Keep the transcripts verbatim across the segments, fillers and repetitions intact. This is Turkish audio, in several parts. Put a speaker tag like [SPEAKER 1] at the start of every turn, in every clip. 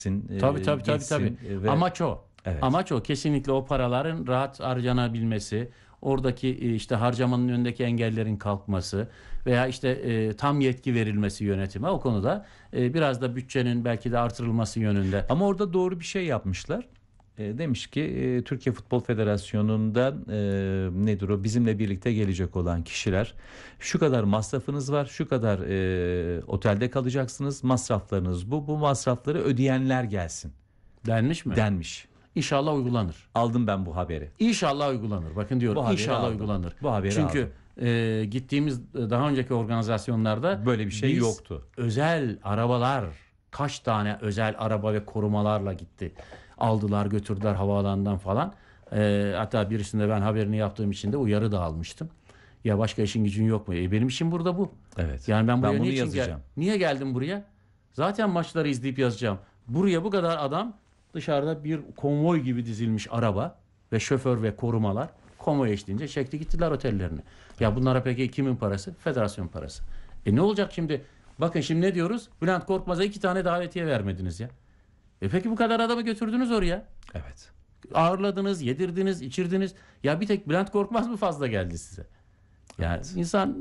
[SPEAKER 1] Tabii tabii tabii tabii.
[SPEAKER 2] Ve...
[SPEAKER 1] Amaç o.
[SPEAKER 2] Evet.
[SPEAKER 1] Amaç o. Kesinlikle o paraların rahat harcanabilmesi, oradaki işte harcamanın önündeki engellerin kalkması veya işte e, tam yetki verilmesi yönetime, o konuda e, biraz da bütçenin belki de artırılması yönünde.
[SPEAKER 2] Ama orada doğru bir şey yapmışlar. E, demiş ki e, Türkiye Futbol Federasyonu'ndan e, nedir o, bizimle birlikte gelecek olan kişiler, şu kadar masrafınız var, şu kadar e, otelde kalacaksınız, masraflarınız bu, bu masrafları ödeyenler gelsin
[SPEAKER 1] Denmiş mi?
[SPEAKER 2] Denmiş.
[SPEAKER 1] İnşallah uygulanır.
[SPEAKER 2] Aldım ben bu haberi.
[SPEAKER 1] İnşallah uygulanır. Bakın diyorum, inşallah
[SPEAKER 2] aldım.
[SPEAKER 1] uygulanır.
[SPEAKER 2] Bu haberi
[SPEAKER 1] Çünkü
[SPEAKER 2] aldım.
[SPEAKER 1] e, gittiğimiz daha önceki organizasyonlarda
[SPEAKER 2] böyle bir şey yoktu.
[SPEAKER 1] Özel arabalar, kaç tane özel araba ve korumalarla gitti. Aldılar, götürdüler havaalanından falan. E, hatta birisinde ben haberini yaptığım için de uyarı da almıştım. Ya başka işin gücün yok mu? E, benim işim burada bu.
[SPEAKER 2] Evet.
[SPEAKER 1] Yani ben buraya
[SPEAKER 2] ben bunu
[SPEAKER 1] niçin
[SPEAKER 2] yazacağım.
[SPEAKER 1] Gel- niye geldim buraya? Zaten maçları izleyip yazacağım. Buraya bu kadar adam, dışarıda bir konvoy gibi dizilmiş araba ve şoför ve korumalar konvoy eşliğince çekti gittiler otellerine. Ya bunlara peki kimin parası? Federasyon parası. E ne olacak şimdi? Bakın şimdi ne diyoruz? Bülent Korkmaz'a iki tane davetiye vermediniz ya. E peki bu kadar adamı götürdünüz oraya.
[SPEAKER 2] Evet.
[SPEAKER 1] Ağırladınız, yedirdiniz, içirdiniz. Ya bir tek Bülent Korkmaz mı fazla geldi size? Yani evet. insan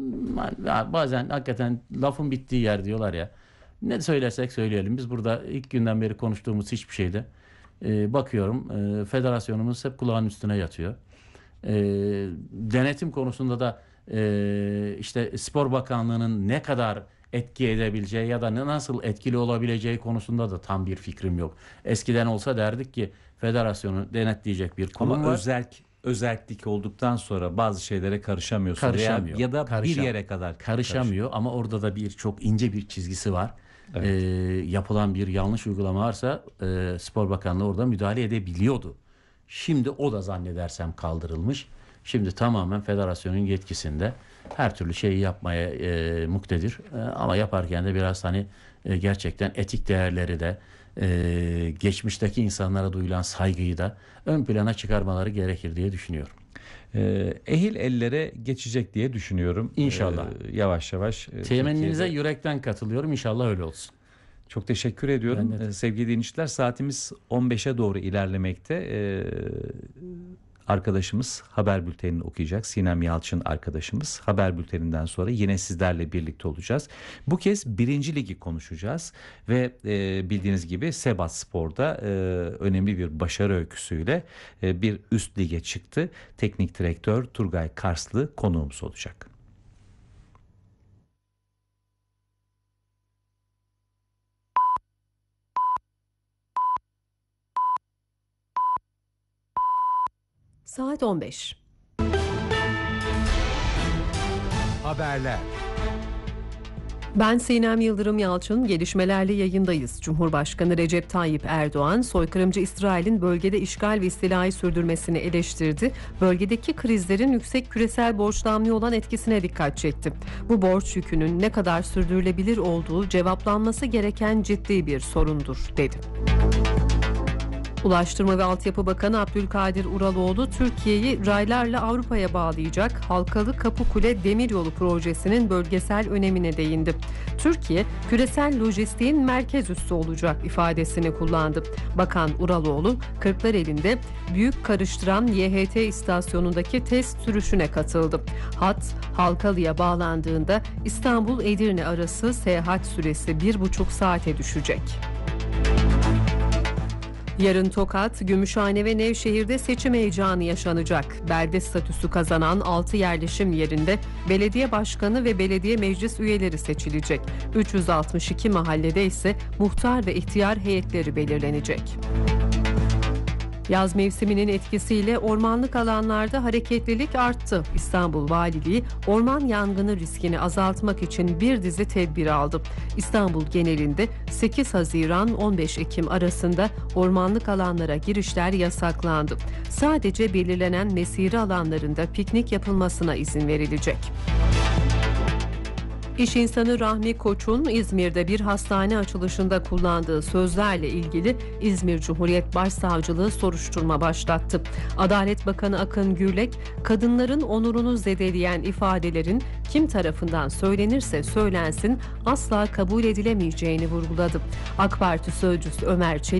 [SPEAKER 1] bazen hakikaten lafın bittiği yer diyorlar ya. Ne söylersek söyleyelim. Biz burada ilk günden beri konuştuğumuz hiçbir şeyde e, bakıyorum e, federasyonumuz hep kulağın üstüne yatıyor. E, denetim konusunda da e, işte Spor Bakanlığı'nın ne kadar etki edebileceği ya da nasıl etkili olabileceği konusunda da tam bir fikrim yok. Eskiden olsa derdik ki federasyonu denetleyecek bir kurum
[SPEAKER 2] Ama
[SPEAKER 1] var.
[SPEAKER 2] Özerk, özerklik olduktan sonra bazı şeylere karışamıyorsun.
[SPEAKER 1] Karışamıyor.
[SPEAKER 2] Ya, ya da
[SPEAKER 1] Karışam,
[SPEAKER 2] bir yere kadar
[SPEAKER 1] karışamıyor ama orada da bir çok ince bir çizgisi var.
[SPEAKER 2] Evet.
[SPEAKER 1] Ee, yapılan bir yanlış uygulama varsa e, Spor Bakanlığı orada müdahale edebiliyordu. Şimdi o da zannedersem kaldırılmış. Şimdi tamamen federasyonun yetkisinde, her türlü şeyi yapmaya e, muktedir. E, ama yaparken de biraz hani e, gerçekten etik değerleri de e, geçmişteki insanlara duyulan saygıyı da ön plana çıkarmaları gerekir diye düşünüyorum.
[SPEAKER 2] Ee, ehil ellere geçecek diye düşünüyorum.
[SPEAKER 1] İnşallah.
[SPEAKER 2] Ee, yavaş yavaş. E,
[SPEAKER 1] Temenninize
[SPEAKER 2] Türkiye'de...
[SPEAKER 1] yürekten katılıyorum. İnşallah öyle olsun.
[SPEAKER 2] Çok teşekkür ediyorum.
[SPEAKER 1] Evet.
[SPEAKER 2] Ee, sevgili dinleyiciler, saatimiz on beşe doğru ilerlemekte. Ee, arkadaşımız haber bültenini okuyacak. Sinem Yalçın arkadaşımız. Haber bülteninden sonra yine sizlerle birlikte olacağız. Bu kez birinci ligi konuşacağız ve e, bildiğiniz gibi Sebat Spor'da e, önemli bir başarı öyküsüyle e, bir üst lige çıktı. Teknik direktör Turgay Karslı konuğumuz olacak.
[SPEAKER 3] Saat on beş.
[SPEAKER 4] Haberler.
[SPEAKER 3] Ben Sinem Yıldırım Yalçın, gelişmelerle yayındayız. Cumhurbaşkanı Recep Tayyip Erdoğan, soykırımcı İsrail'in bölgede işgal ve istilayı sürdürmesini eleştirdi. Bölgedeki krizlerin yüksek küresel borçlanmaya olan etkisine dikkat çekti. Bu borç yükünün ne kadar sürdürülebilir olduğu cevaplanması gereken ciddi bir sorundur, dedi. Ulaştırma ve Altyapı Bakanı Abdülkadir Uraloğlu, Türkiye'yi raylarla Avrupa'ya bağlayacak Halkalı Kapıkule Demiryolu projesinin bölgesel önemine değindi. Türkiye, küresel lojistiğin merkez üssü olacak ifadesini kullandı. Bakan Uraloğlu, Kırklareli'nde büyük karıştıran Y H T istasyonundaki test sürüşüne katıldı. Hat, Halkalı'ya bağlandığında İstanbul-Edirne arası seyahat süresi bir buçuk saate düşecek. Yarın Tokat, Gümüşhane ve Nevşehir'de seçim heyecanı yaşanacak. Belde statüsü kazanan altı yerleşim yerinde belediye başkanı ve belediye meclis üyeleri seçilecek. üç yüz altmış iki mahallede ise muhtar ve ihtiyar heyetleri belirlenecek. Yaz mevsiminin etkisiyle ormanlık alanlarda hareketlilik arttı. İstanbul Valiliği orman yangını riskini azaltmak için bir dizi tedbir aldı. İstanbul genelinde sekiz Haziran on beş Ekim arasında ormanlık alanlara girişler yasaklandı. Sadece belirlenen mesire alanlarında piknik yapılmasına izin verilecek. İş insanı Rahmi Koç'un İzmir'de bir hastane açılışında kullandığı sözlerle ilgili İzmir Cumhuriyet Başsavcılığı soruşturma başlattı. Adalet Bakanı Akın Gürlek, kadınların onurunu zedeleyen ifadelerin kim tarafından söylenirse söylensin asla kabul edilemeyeceğini vurguladı. AK Parti sözcüsü Ömer Çelik,